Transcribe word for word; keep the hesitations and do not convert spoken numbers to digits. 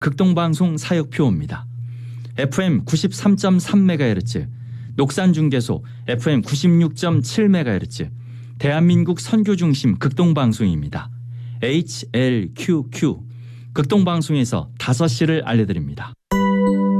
극동방송 사역표입니다. 에프엠 구십삼 점 삼 메가헤르츠, 녹산중계소 에프엠 구십육 점 칠 메가헤르츠, 대한민국 선교중심 극동방송입니다. 에이치엘큐큐 극동방송에서 다섯 시를 알려드립니다.